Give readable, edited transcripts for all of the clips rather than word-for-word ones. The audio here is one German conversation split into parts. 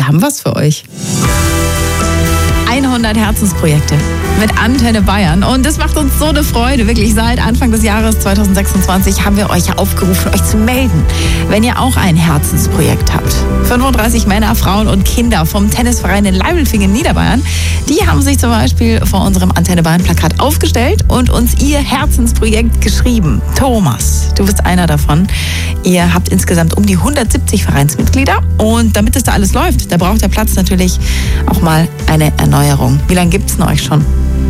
wir haben was für euch. 100 Herzensprojekte mit Antenne Bayern. Und das macht uns so eine Freude. Wirklich, seit Anfang des Jahres 2026 haben wir euch aufgerufen, euch zu melden, wenn ihr auch ein Herzensprojekt habt. 35 Männer, Frauen und Kinder vom Tennisverein in Leimelfingen, Niederbayern, die haben sich zum Beispiel vor unserem Antenne Bayern Plakat aufgestellt und uns ihr Herzensprojekt geschrieben. Thomas, du bist einer davon. Ihr habt insgesamt um die 170 Vereinsmitglieder. Und damit es da alles läuft, da braucht der Platz natürlich auch mal eine Erneuerung. Wie lange gibt es denn euch schon?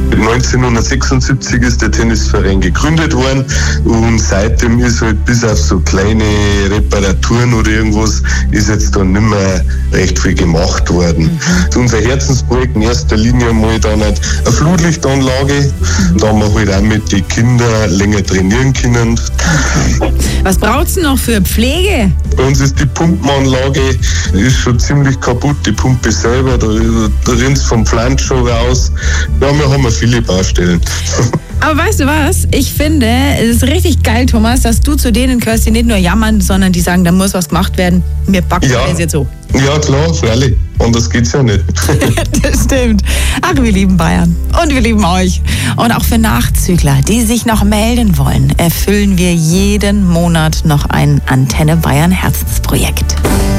1976 ist der Tennisverein gegründet worden und seitdem ist halt bis auf so kleine Reparaturen oder irgendwas ist jetzt dann nicht mehr recht viel gemacht worden. Unser Herzensprojekt in erster Linie mal dann eine Flutlichtanlage, da haben wir halt auch mit den Kindern länger trainieren können. Was braucht es noch für Pflege? Bei uns ist die Pumpenanlage ist schon ziemlich kaputt, die Pumpe selber, da rinnt es vom Pflanz schon raus. Ja, wir haben viele Baustellen. Aber weißt du was? Ich finde, es ist richtig geil, Thomas, dass du zu denen gehörst, die nicht nur jammern, sondern die sagen, da muss was gemacht werden. Wir packen das jetzt so. Ja, klar, freilich. Anders geht's ja nicht. Das stimmt. Ach, wir lieben Bayern. Und wir lieben euch. Und auch für Nachzügler, die sich noch melden wollen, erfüllen wir jeden Monat noch ein Antenne Bayern Herzensprojekt.